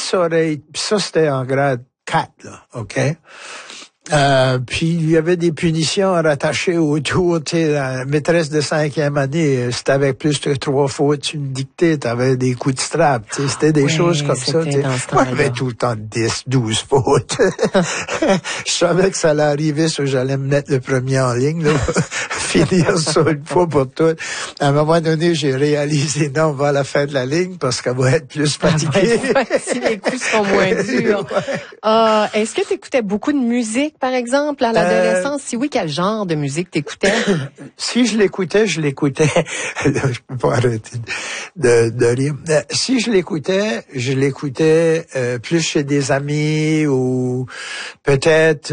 ça c'était en grade 4, là, OK? Puis il y avait des punitions rattachées autour, tu sais, la maîtresse de 5e année, si t'avais plus de 3 fautes, une dictée, t'avais des coups de strap, tu sais, c'était des choses comme ça, tu sais. Moi, j'avais tout le temps 10, 12 fautes. Je savais que ça allait arriver, so j'allais me mettre le premier en ligne, là, finir ça une fois pour toutes. À un moment donné, j'ai réalisé, non, on va à la fin de la ligne parce qu'elle va être plus fatiguée. Si les coups sont moins durs. Ouais. Est-ce que tu écoutais beaucoup de musique, par exemple, à l'adolescence? Si oui, quel genre de musique t'écoutais? Si je l'écoutais, là, je peux pas arrêter de rire. Si je l'écoutais, plus chez des amis ou peut-être...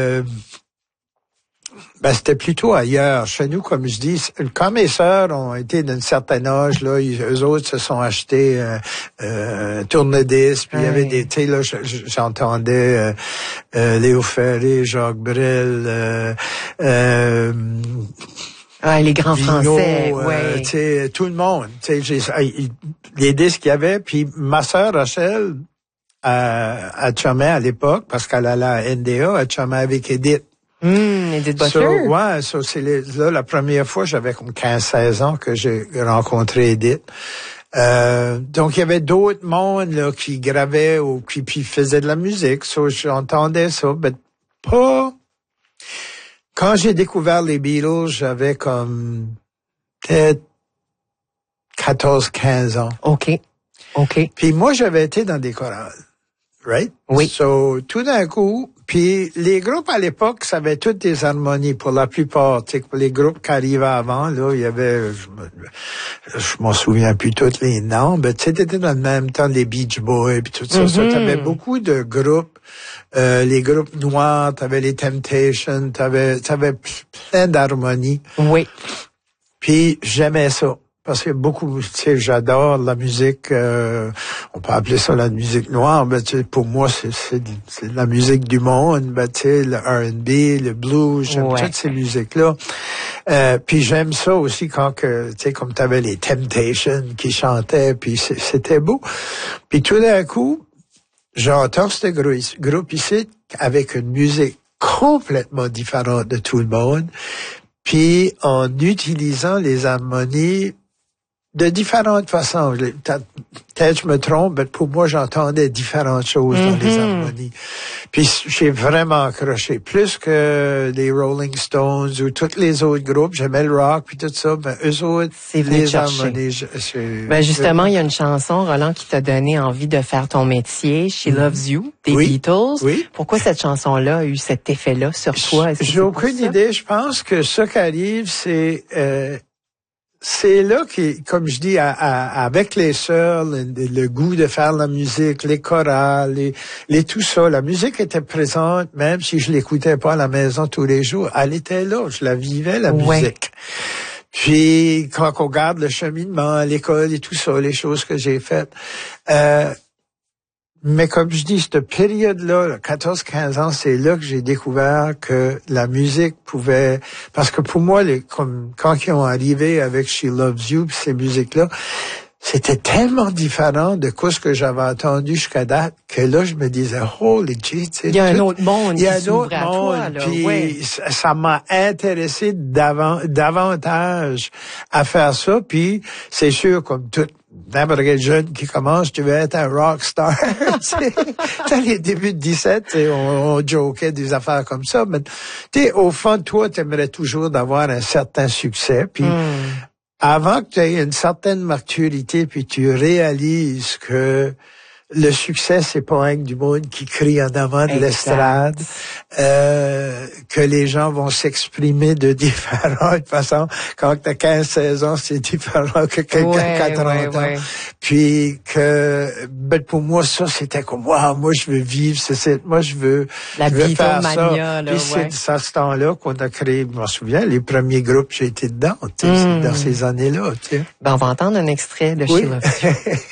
c'était plutôt ailleurs. Chez nous, comme je dis, quand mes sœurs ont été d'un certain âge, là, eux autres se sont achetés tourne-disques, puis il y avait des, tu sais, là, j'entendais Léo Ferré, Jacques Brel, les grands Vino, français, tu sais, tout le monde. Tu sais, les disques qu'il y avait, puis ma sœur Rachel, à chumait à l'époque, parce qu'elle allait à NDA, elle chumait avec Edith. Edith Butler. C'est là la première fois, j'avais comme 15-16 ans que j'ai rencontré Edith. Donc il y avait d'autres mondes là qui gravaient ou qui puis faisaient de la musique. J'entendais ça, mais pas. Quand j'ai découvert les Beatles, j'avais comme peut-être 14-15 ans. OK. Puis moi, j'avais été dans des chorales. Right? Oui. So, tout d'un coup, puis les groupes à l'époque, ça avait toutes des harmonies pour la plupart. Tu sais, pour les groupes qui arrivaient avant, là, il y avait, je m'en souviens plus tous les noms, mais tu sais, t'étais dans le même temps les Beach Boys puis tout ça. Ça, t'avais beaucoup de groupes, les groupes noirs, t'avais les Temptations, t'avais plein d'harmonies. Oui. Puis j'aimais ça. Parce que beaucoup, tu sais, j'adore la musique, on peut appeler ça la musique noire, mais tu sais, pour moi, c'est de la musique du monde, ben, tu sais, le R&B, le blues, j'aime toutes ces musiques-là. Puis j'aime ça aussi quand que, tu sais, comme t'avais les Temptations qui chantaient, puis c'était beau. Puis tout d'un coup, j'entends ce groupe ici avec une musique complètement différente de tout le monde, puis en utilisant les harmonies de différentes façons. Peut-être je me trompe, mais pour moi, j'entendais différentes choses dans les harmonies. Puis j'ai vraiment accroché. Plus que les Rolling Stones ou tous les autres groupes, j'aimais le rock puis tout ça, mais eux autres, les harmonies... justement, il y a une chanson, Roland, qui t'a donné envie de faire ton métier, She Loves You, des Beatles. Oui. Pourquoi cette chanson-là a eu cet effet-là sur toi? J'ai aucune idée. Je pense que ce qui arrive, c'est là que, comme je dis, avec les sœurs, le goût de faire la musique, les chorales, les tout ça, la musique était présente, même si je l'écoutais pas à la maison tous les jours. Elle était là, je la vivais, la musique. Puis, quand on regarde le cheminement à l'école et tout ça, les choses que j'ai faites, mais comme je dis, cette période-là, 14-15 ans, c'est là que j'ai découvert que la musique pouvait... Parce que pour moi, comme quand ils ont arrivé avec She Loves You, pis ces musiques-là, c'était tellement différent de ce que j'avais entendu jusqu'à date que là, je me disais, holy gee, tu sais. Il y a un autre monde qui s'ouvre à toi, là. Puis ça m'a intéressé davantage à faire ça. Puis c'est sûr, comme n'importe quel jeune qui commence, tu veux être un rockstar. Dans les débuts de 17, on jokait des affaires comme ça, mais au fond de toi, tu aimerais toujours d'avoir un certain succès. Puis avant que tu aies une certaine maturité, puis tu réalises que le succès, c'est pas un du monde qui crie en avant de l'estrade, que les gens vont s'exprimer de différentes façons. Quand t'as 15-16 ans, c'est différent que quelqu'un qui a 30 ans. Puis que, pour moi, ça, c'était comme, wow, moi, je veux vivre, moi, je veux faire ça. Puis c'est à ce temps-là qu'on a créé, je m'en souviens, les premiers groupes, j'ai été dedans, dans ces années-là, tu sais. On va entendre un extrait de She Loves You.